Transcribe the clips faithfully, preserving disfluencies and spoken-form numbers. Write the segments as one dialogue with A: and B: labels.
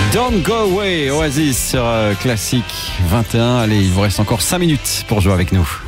A: Don't Go Away, Oasis sur euh, Classique vingt et un. Allez, il vous reste encore cinq minutes pour jouer avec nous.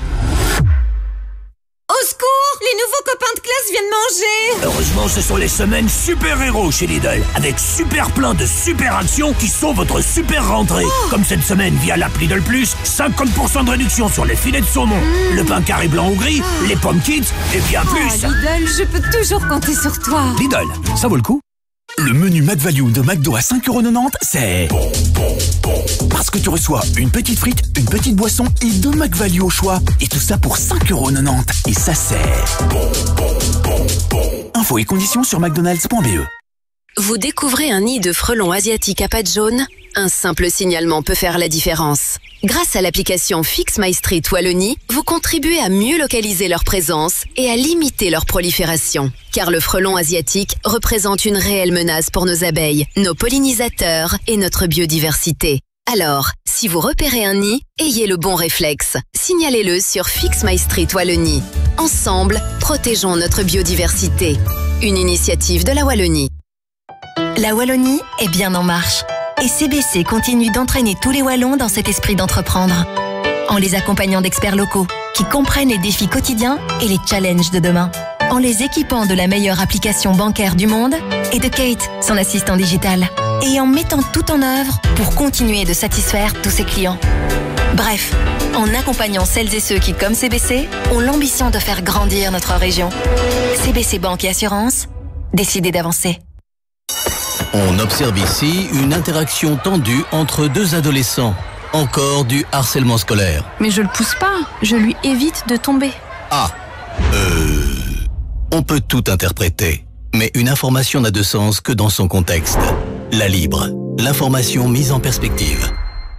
B: Au secours, les nouveaux copains de classe viennent manger.
C: Heureusement, ce sont les semaines super-héros chez Lidl, avec super plein de super actions qui sont votre super rentrée. Oh. Comme cette semaine via l'app Lidl Plus, cinquante pour cent de réduction sur les filets de saumon, mmh. le pain carré blanc ou gris, oh. les pommes kids et bien
B: oh,
C: plus.
B: Lidl, je peux toujours compter sur toi.
C: Lidl, ça vaut le coup. Le menu McValue de McDo à cinq euros quatre-vingt-dix, c'est... Parce que tu reçois une petite frite, une petite boisson et deux McValue au choix. Et tout ça pour cinq euros quatre-vingt-dix. Et ça, c'est... Infos et conditions sur mcdonalds point b e.
D: Vous découvrez un nid de frelons asiatiques à pattes jaunes ? Un simple signalement peut faire la différence. Grâce à l'application Fix My Street Wallonie, vous contribuez à mieux localiser leur présence et à limiter leur prolifération. Car le frelon asiatique représente une réelle menace pour nos abeilles, nos pollinisateurs et notre biodiversité. Alors, si vous repérez un nid, ayez le bon réflexe. Signalez-le sur Fix My Street Wallonie. Ensemble, protégeons notre biodiversité. Une initiative de la Wallonie.
E: La Wallonie est bien en marche. Et C B C continue d'entraîner tous les Wallons dans cet esprit d'entreprendre. En les accompagnant d'experts locaux qui comprennent les défis quotidiens et les challenges de demain. En les équipant de la meilleure application bancaire du monde et de Kate, son assistant digital. Et en mettant tout en œuvre pour continuer de satisfaire tous ses clients. Bref, en accompagnant celles et ceux qui, comme C B C, ont l'ambition de faire grandir notre région. C B C Banque et Assurance, décidez d'avancer.
F: On observe ici une interaction tendue entre deux adolescents. Encore du harcèlement scolaire.
G: Mais je le pousse pas, je lui évite de tomber.
F: Ah, euh... On peut tout interpréter, mais une information n'a de sens que dans son contexte. La Libre, l'information mise en perspective.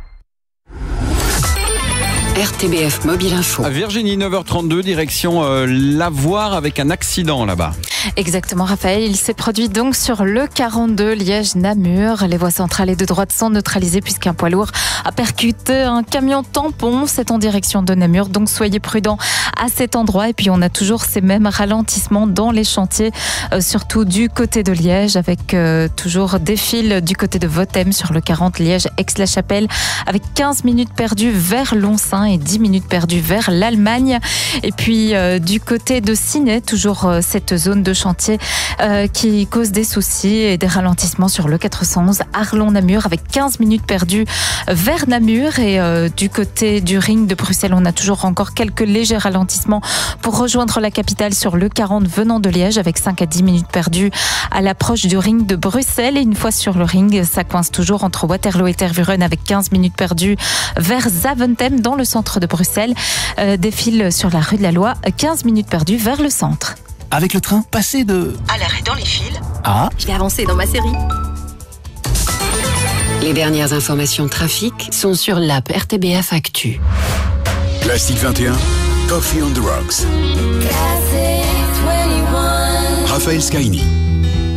H: R T B F Mobile Info.
A: À Virginie, neuf heures trente-deux, direction euh, Lavoir avec un accident là-bas.
I: Exactement, Raphaël. Il s'est produit donc sur le quarante-deux Liège-Namur. Les voies centrales et de droite sont neutralisées puisqu'un poids lourd a percuté un camion tampon. C'est en direction de Namur, donc soyez prudents à cet endroit. Et puis on a toujours ces mêmes ralentissements dans les chantiers, euh, surtout du côté de Liège, avec euh, toujours des files du côté de Votem sur le quarante Liège-Aix-la-Chapelle, avec quinze minutes perdues vers Lonsin et dix minutes perdues vers l'Allemagne. Et puis euh, du côté de Ciney, toujours euh, cette zone de chantier euh, qui cause des soucis et des ralentissements sur le quatre cent onze Arlon-Namur, avec quinze minutes perdues vers Namur. Et euh, du côté du ring de Bruxelles, on a toujours encore quelques légers ralentissements pour rejoindre la capitale sur le quarante venant de Liège, avec cinq à dix minutes perdues à l'approche du ring de Bruxelles. Et une fois sur le ring, ça coince toujours entre Waterloo et Tervuren, avec quinze minutes perdues vers Zaventem dans le centre de Bruxelles. Euh, défile sur la rue de la Loi, quinze minutes perdues vers le centre.
C: Avec le train, passer de...
E: À l'arrêt dans les fils.
C: Ah.
E: Je vais avancer dans ma série.
H: Les dernières informations trafic sont sur l'app R T B F Actu.
J: Classique vingt et un, Coffee on the Rocks. Raphaël Scaini.